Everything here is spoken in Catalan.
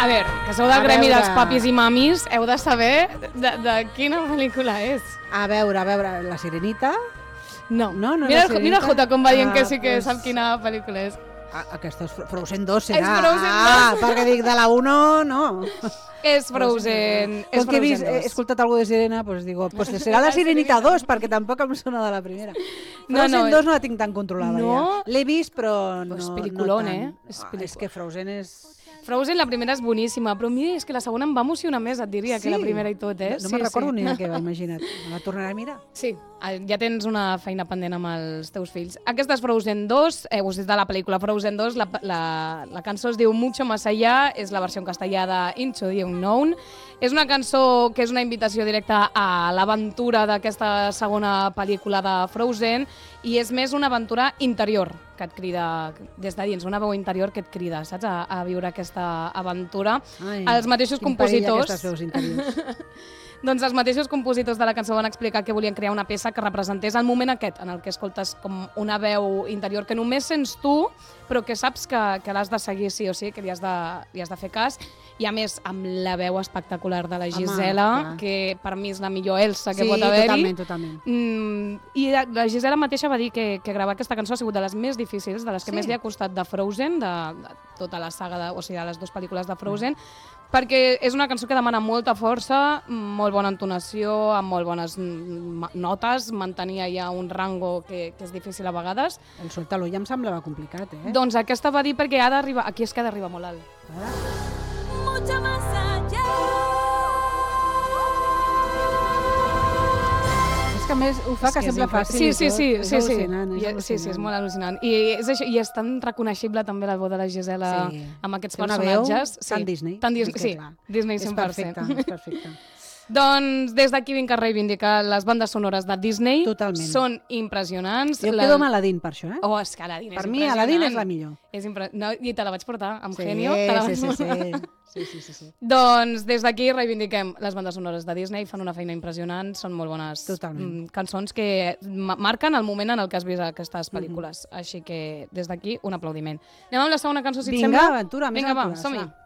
A veure, que sou del gremi dels papis i mamis, heu de saber de quina pel·lícula és. A veure, La Sirenita? No. Mira el Jota com va dient que sí que sap quina pel·lícula és. Aquesta és Frozen 2, serà. És Frozen 2. Perquè dic, de la 1 no. És Frozen. Com que he escoltat alguna de Sirena, doncs dic, serà la Sirenita 2, perquè tampoc em sona de la primera. Frozen 2 no la tinc tan controlada ja. L'he vist, però no tant. És pel·liculón, És que Frozen és... Frozen, la primera és boníssima, però a mi és que la segona em va emocionar més, et diria, que la primera i tot, No me'n recordo ni el que va, imagina't. Me la tornaré a mirar? Sí, ja tens una feina pendent amb els teus fills. Aquesta és Frozen 2, us dit de la pel·lícula Frozen 2, la cançó es diu Mucho Más Allá, és la versió en castellà de Into the Unknown. És una cançó que és una invitació directa a l'aventura d'aquesta segona pel·lícula de Frozen i és més una aventura interior que et crida des de dins, una veu interior que et crida, saps? A viure aquesta aventura. Els mateixos compositors... Quin perill aquestes veus interiors. Doncs els mateixos compositors de la cançó van explicar que volien crear una peça que representés el moment aquest, en el que escoltes com una veu interior que només sents tu, però que saps que l'has de seguir sí o sí, que li has de fer cas. I a més, amb la veu espectacular de la Gisela, que per mi és la millor Elsa que pot haver-hi. Sí, totalment. I la Gisela mateixa va dir que gravar aquesta cançó ha sigut de les més difícils, de les que més li ha costat de Frozen, de tota la saga, o sigui, de les dues pel·lícules de Frozen, perquè és una cançó que demana molta força, molt bona entonació, amb molt bones notes, mantenir allà un rango que és difícil a vegades. El Suéltalo ja em semblava complicat, Doncs aquesta va dir perquè ha d'arribar, aquí és que ha d'arribar molt alt. Mucho más allá. És que a més ho fa que sembla fàcil. Sí, és al·lucinant. Sí, és molt al·lucinant. I és tan reconeixible també la veu de la Gisela amb aquests personatges. Tan Disney. Sí, Disney 100%. És perfecte. Doncs des d'aquí vinc a reivindicar les bandes sonores de Disney. Totalment. Són impressionants. Jo quedo amb Aladdin per això, Oh, és que Aladdin és impressionant. Per mi Aladdin és la millor. I te la vaig portar amb Genio. Sí. Doncs des d'aquí reivindiquem les bandes sonores de Disney, fan una feina impressionant, són molt bones cançons que marquen el moment en el que has vist aquestes pel·lícules. Així que des d'aquí un aplaudiment. Anem amb la segona cançó, si et sembla? Vinga, aventura, més aventura. Vinga, va, som-hi.